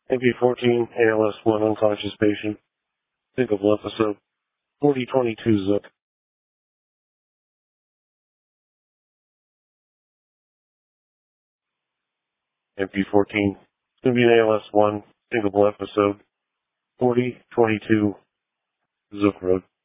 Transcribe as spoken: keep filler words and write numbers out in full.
M P fourteen, A L S one unconscious patient. Thinkable episode. forty twenty-two Zook. M P fourteen. It's going to be an A L S one. Thinkable episode. forty twenty-two Zook Road.